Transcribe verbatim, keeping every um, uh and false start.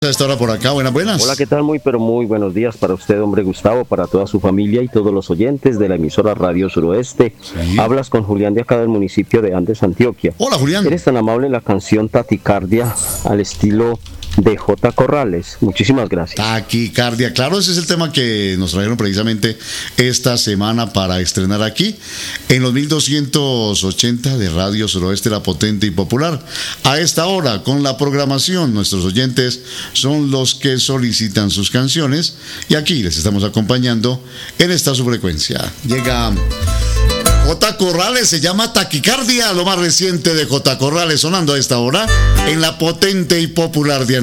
A esta hora por acá, buenas, buenas. Hola, ¿qué tal? Muy, pero muy buenos días para usted, hombre Gustavo, para toda su familia y todos los oyentes de la emisora Radio Suroeste. Sí. Hablas con Julián de acá del municipio de Andes, Antioquia. Hola, Julián. Eres tan amable en la canción Taticardia al estilo de J. Corrales. Muchísimas gracias. Taquicardia, claro, ese es el tema que nos trajeron precisamente esta semana para estrenar aquí en los mil doscientos ochenta de Radio Suroeste, la potente y popular. A esta hora, con la programación, nuestros oyentes son los que solicitan sus canciones y aquí les estamos acompañando en esta subfrecuencia. Llega J. Corrales, se llama Taquicardia, lo más reciente de J. Corrales, sonando a esta hora en la potente y popular de